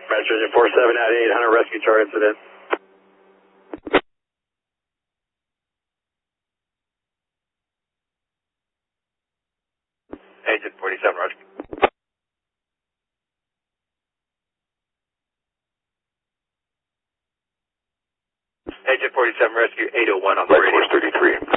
Metro 4798, Hunter rescue chart incident. Agent 47, Roger. Agent 47, rescue 801 on the radio. Force 33.